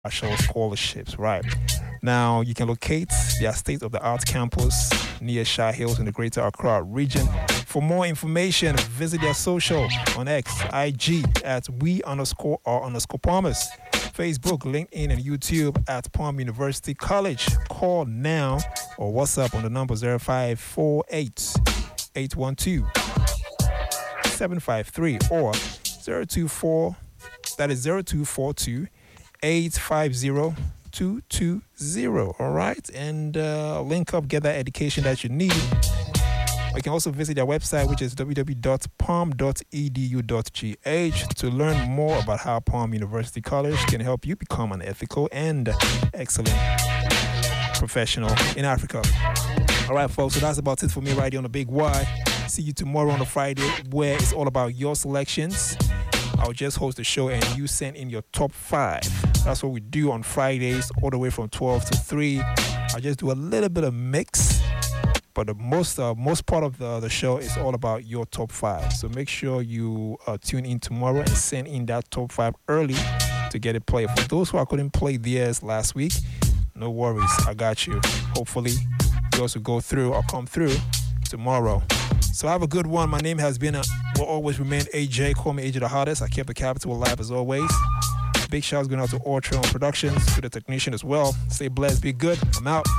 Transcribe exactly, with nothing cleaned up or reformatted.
partial scholarships, right? Now, you can locate their state of the art campus near Shah Hills in the greater Accra region. For more information, visit their social on X, I G at we underscore or underscore Palmers, Facebook, LinkedIn, and YouTube at Palm University College. Call now or WhatsApp on the number zero five four eight, eight one two, seven five three or zero two four, that is zero two four two, eight five zero, two two zero. All right, and uh, link up, get that education that you need. You can also visit their website, which is w w w dot palm dot e d u dot g h, to learn more about how Palm University College can help you become an ethical and excellent professional in Africa. All right, folks, so that's about it for me right here on the Big Y. See you tomorrow on a Friday, where it's all about your selections. I'll just host the show and you send in your top five. That's what we do on Fridays, all the way from twelve to three. I just do a little bit of mix, but the most uh, most part of the, the show is all about your top five. So make sure you uh, tune in tomorrow and send in that top five early to get it played. For those who I couldn't play theirs last week, no worries, I got you. Hopefully, yours will go through or come through tomorrow. So have a good one. My name has been, uh, will always remain A J. Call me A J the Hottest. I kept the capital alive as always. Big shouts going out to Ortron Productions, to the technician as well. Stay blessed, be good. I'm out.